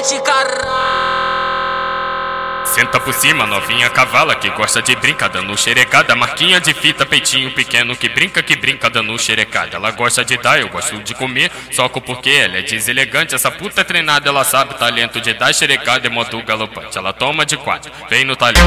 mete caralho. Senta por cima, novinha cavala que gosta de brincar dando xerecada. Marquinha de fita, peitinho pequeno que brinca dando xerecada. Ela gosta de dar, eu gosto de comer, soco porque ela é deselegante. Essa puta é treinada, ela sabe o talento de dar xerecada em modo galopante. Ela toma de quatro, vem no talento.